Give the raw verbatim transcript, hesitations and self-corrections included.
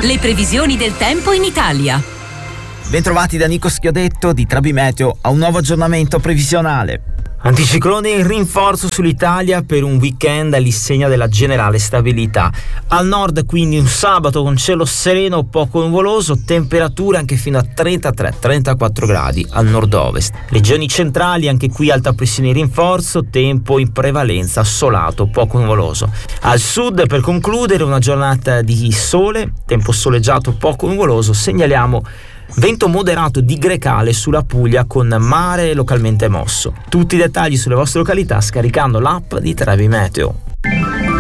Le previsioni del tempo in Italia. Bentrovati da Nico Schiodetto di Trabi Meteo a un nuovo aggiornamento previsionale. Anticiclone in rinforzo sull'Italia per un weekend all'insegna della generale stabilità. Al nord quindi un sabato con cielo sereno, poco nuvoloso, temperature anche fino a trentatré trentaquattro gradi al nord-ovest. Regioni centrali anche qui alta pressione in rinforzo, tempo in prevalenza assolato, poco nuvoloso. Al sud per concludere una giornata di sole, tempo soleggiato, poco nuvoloso, segnaliamo vento moderato di Grecale sulla Puglia con mare localmente mosso. Tutti i dettagli sulle vostre località scaricando l'app di Trabi Meteo.